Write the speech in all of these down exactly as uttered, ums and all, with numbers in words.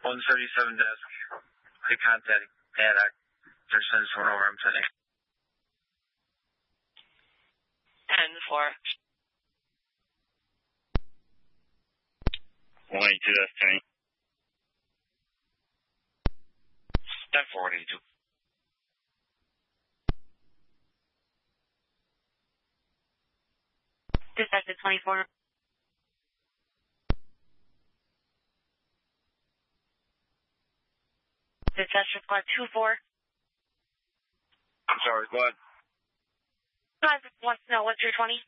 one seventy-seven desk. They contact Paddock. They're sending someone over. I'm sending. ten four. one eighty-two, that's Kenny. ten four, one eighty-two. Dispatch at twenty-four. Dispatch at squad two four. I'm sorry, go ahead. Five wants to know what's your twenty?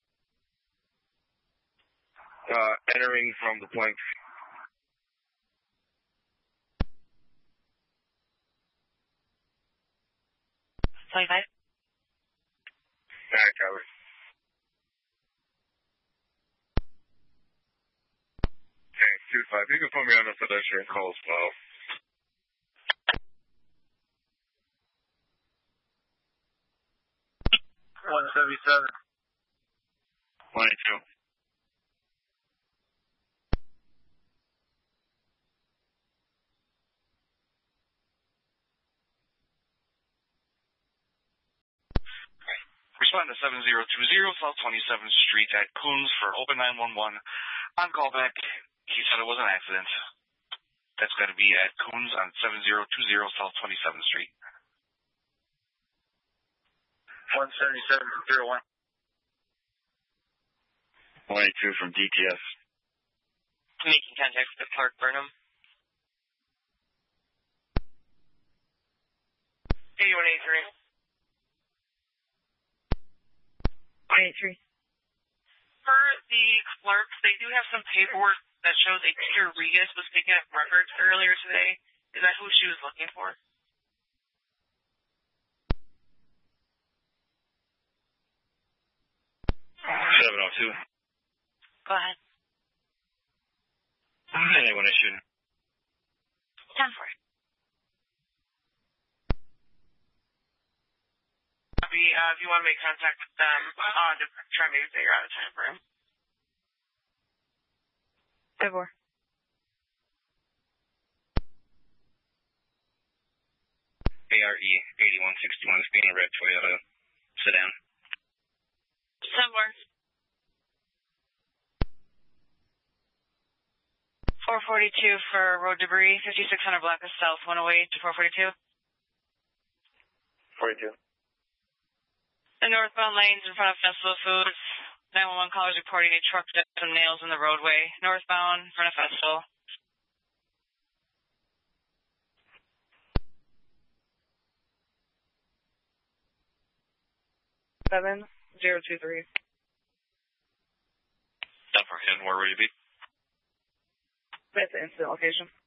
Uh, entering from the plank. twenty-five. Alright, cover. Okay, two five. You can put me on the pedestrian calls, pal. one seventy-seven. one eighty-two. Respond to seven zero two zero South twenty-seventh Street at Coons for open nine one one. On callback, he said it was an accident. That's going to be at Coons on seven zero two zero South twenty-seventh Street. one seventy-seven zero one. one eighty-two from D T S. Making contact with Clark Burnham. eighty-one eighty-three. eighty-three. For the clerks, they do have some paperwork that shows a Peter Regas was picking up records earlier today. Is that who she was looking for? seven oh two. Go ahead. Anyone issued? ten four. Uh, if you want to make contact with them, uh, to try and maybe figure out a time for him. ten four. A R E eighty-one sixty-one, being a red Toyota sedan. ten four. four forty-two for road debris, fifty-six hundred Blacklist South, one oh eight to four forty-two. forty-two. The northbound lanes in front of Festival Foods. nine one one callers reporting a truck that had some nails in the roadway. Northbound, in front of Festival. seven zero two three. Stop for him, where will you be? That's the incident location.